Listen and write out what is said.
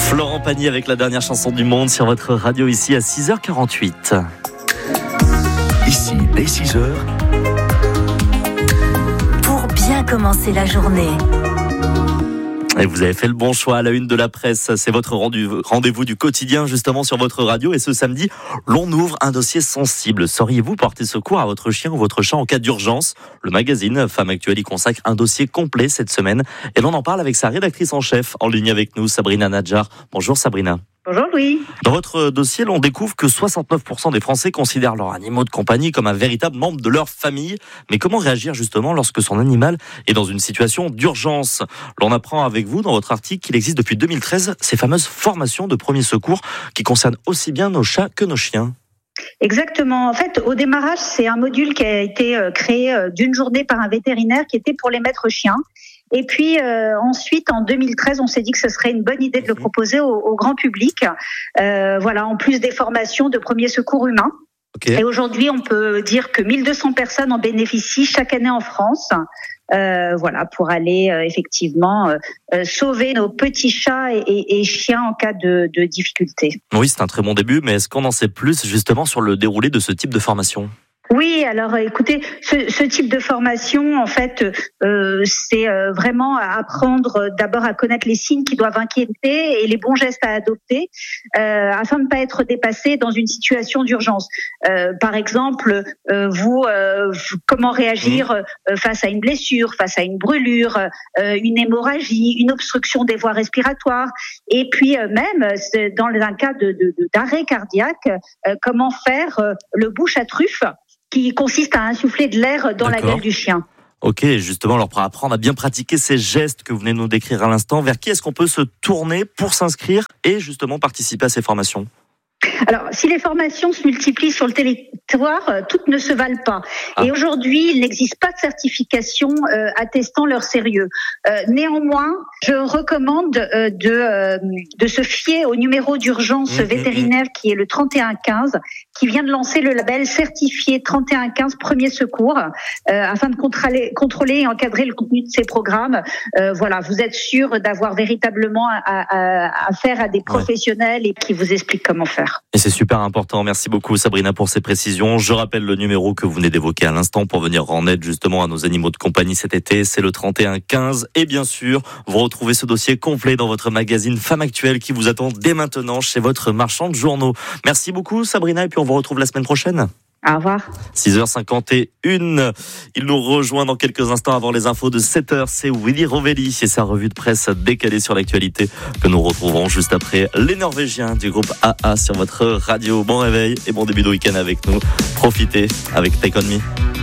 Florent Pagny avec la dernière chanson du monde sur votre radio ici à 6h48. Ici, dès 6h. Pour bien commencer la journée. Et vous avez fait le bon choix à la une de la presse. C'est votre rendez-vous du quotidien justement sur votre radio. Et ce samedi, l'on ouvre un dossier sensible. Sauriez-vous porter secours à votre chien ou votre chat en cas d'urgence ? Le magazine Femme Actuelle y consacre un dossier complet cette semaine. Et l'on en parle avec sa rédactrice en chef en ligne avec nous, Sabrina Nadjar. Bonjour Sabrina. Bonjour Louis. Dans votre dossier, l'on découvre que 69% des Français considèrent leurs animaux de compagnie comme un véritable membre de leur famille. Mais comment réagir justement lorsque son animal est dans une situation d'urgence ? L'on apprend avec vous dans votre article qu'il existe depuis 2013 ces fameuses formations de premiers secours qui concernent aussi bien nos chats que nos chiens. Exactement. En fait, au démarrage, c'est un module qui a été créé d'une journée par un vétérinaire qui était pour les maîtres chiens. Et puis ensuite, en 2013, on s'est dit que ce serait une bonne idée de le proposer au grand public. En plus des formations de premiers secours humains. Okay. Et aujourd'hui, on peut dire que 1200 personnes en bénéficient chaque année en France. Pour aller effectivement sauver nos petits chats et chiens en cas de difficulté. Oui, c'est un très bon début, mais est-ce qu'on en sait plus justement sur le déroulé de ce type de formation ? Oui, alors écoutez, ce type de formation, en fait, c'est vraiment apprendre d'abord à connaître les signes qui doivent inquiéter et les bons gestes à adopter afin de ne pas être dépassé dans une situation d'urgence. Par exemple, comment réagir face à une blessure, face à une brûlure, une hémorragie, une obstruction des voies respiratoires, et puis même dans un cas d'arrêt cardiaque, comment faire le bouche à truffe, qui consiste à insuffler de l'air dans la gueule du chien. Ok, justement, alors pour apprendre à bien pratiquer ces gestes que vous venez de nous décrire à l'instant, vers qui est-ce qu'on peut se tourner pour s'inscrire et justement participer à ces formations ? Alors, si les formations se multiplient sur le territoire, toutes ne se valent pas. Et aujourd'hui, il n'existe pas de certification attestant leur sérieux. Néanmoins, je recommande de se fier au numéro d'urgence vétérinaire qui est le 3115, qui vient de lancer le label certifié 3115 premiers secours, afin de contrôler et encadrer le contenu de ces programmes. Vous êtes sûr d'avoir véritablement affaire à des professionnels et qui vous expliquent comment faire. Et c'est super important. Merci beaucoup Sabrina pour ces précisions. Je rappelle le numéro que vous venez d'évoquer à l'instant pour venir en aide justement à nos animaux de compagnie cet été. C'est le 3115. Et bien sûr, vous retrouvez ce dossier complet dans votre magazine Femme Actuelle qui vous attend dès maintenant chez votre marchand de journaux. Merci beaucoup Sabrina et puis on vous retrouve la semaine prochaine. Au revoir. 6h51. Il nous rejoint dans quelques instants avant les infos de 7h. C'est Willy Rovelli et sa revue de presse décalée sur l'actualité que nous retrouverons juste après les Norvégiens du groupe AA sur votre radio. Bon réveil et bon début de week-end avec nous. Profitez avec Take On Me.